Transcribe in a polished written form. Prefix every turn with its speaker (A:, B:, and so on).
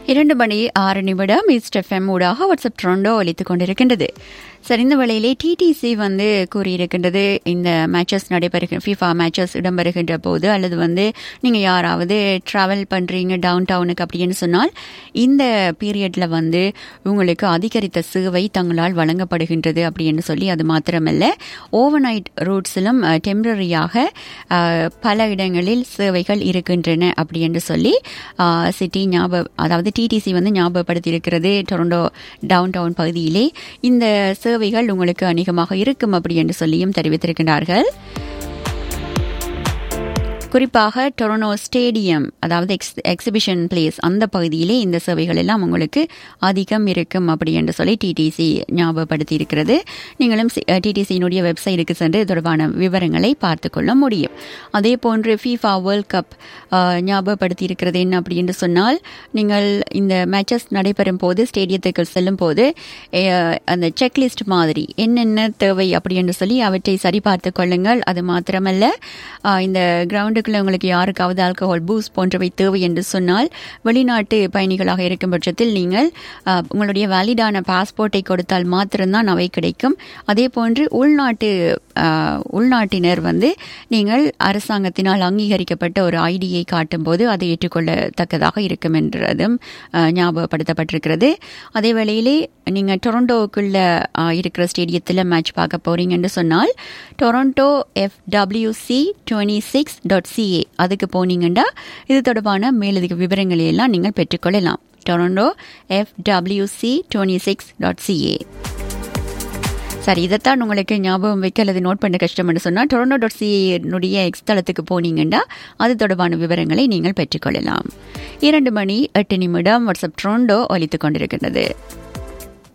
A: 2 மணி 6 நிமிடம் east FM ஊடாக WhatsApp ட்ரோண்டோ ஒலித்துக் கொண்டிருக்கின்றது. சரி, இந்த வேளையிலே டிடிசி கூறியிருக்கின்றது, இந்த மேட்சஸ் FIFA மேட்சஸ் இடம்பெறுகின்ற போது அல்லது நீங்கள் யாராவது ட்ராவல் பண்ணுறீங்க டவுன் டவுனுக்கு அப்படின்னு சொன்னால் இந்த பீரியடில் உங்களுக்கு அதிகரித்த சேவை தங்களால் வழங்கப்படுகின்றது அப்படின்னு சொல்லி, அது மாத்திரமல்ல ஓவர் நைட் ரூட்ஸிலும் டெம்பரரியாக பல இடங்களில் சேவைகள் இருக்கின்றன அப்படி என்று சொல்லி சிட்டி அதாவது டிடிசி ஞாபகப்படுத்தியிருக்கிறது. டொரண்டோ டவுன் டவுன் பகுதியிலே இந்த சேவைகள் உங்களுக்கு அநேகமாக இருக்கும் அப்படி என்று சொல்லியும் தெரிவித்திருக்கிறார்கள். குறிப்பாக டொரண்டோ ஸ்டேடியம், அதாவது எக்ஸிபிஷன் பிளேஸ், அந்த பகுதியிலே இந்த சேவைகள் எல்லாம் உங்களுக்கு அதிகம் இருக்கும் அப்படி என்று சொல்லி டிடிசி ஞாபகப்படுத்தி இருக்கிறது. நீங்களும் டிடிசியினுடைய வெப்சைட்டுக்கு சென்று தொடர்பான விவரங்களை பார்த்து கொள்ள முடியும். அதே போன்று FIFA வேர்ல்ட் கப் ஞாபகப்படுத்தி இருக்கிறது என்ன அப்படி என்று சொன்னால், நீங்கள் இந்த மேட்சஸ் நடைபெறும் போது ஸ்டேடியத்துக்கு செல்லும் போது அந்த செக்லிஸ்ட் மாதிரி என்னென்ன தேவை அப்படி என்று சொல்லி அவற்றை சரிபார்த்து கொள்ளுங்கள். அது மாத்திரமல்ல, இந்த கிரவுண்டு உங்களுக்கு யாருக்காவது ஆல்கஹால் பூஸ் போன்றவை தேவை என்று சொன்னால், வெளிநாட்டு பயணிகளாக இருக்கும் பட்சத்தில் நீங்கள் உங்களுடைய வேலிடான பாஸ்போர்ட்டை கொடுத்தால் மாத்திரம்தான் அவை கிடைக்கும். அதே போன்று உள்நாட்டினர் நீங்கள் அரசாங்கத்தினால் அங்கீகரிக்கப்பட்ட ஒரு ஐடியை காட்டும் போது அதை ஏற்றுக்கொள்ளத்தக்கதாக இருக்கும் என்றதும் ஞாபகப்படுத்தப்பட்டிருக்கிறது. அதே வேளையிலே நீங்கள் டொரண்டோவுக்குள்ள இருக்கிற ஸ்டேடியத்தில் மேட்ச் பார்க்க போறீங்க என்று சொன்னால், டொரண்டோ FWC26.ca அதுக்கு போனீங்கன்னா இது தொடர்பான மேலதிக விவரங்களை எல்லாம் நீங்கள் பெற்றுக்கொள்ளலாம். Toronto FWC26.ca. சரி, இதைத்தான் உங்களுக்கு ஞாபகம் வைக்க அல்லது நோட் பண்ண கஷ்டம் என்று சொன்னால், Toronto.ca எக்ஸ் தளத்துக்கு போனீங்கன்னா அது தொடர்பான விவரங்களை நீங்கள் பெற்றுக்கொள்ளலாம். 2 மணி 8 நிமிடம் வாட்ஸ்அப் ட்ரோண்டோ ஒலித்துக் கொண்டிருக்கின்றது.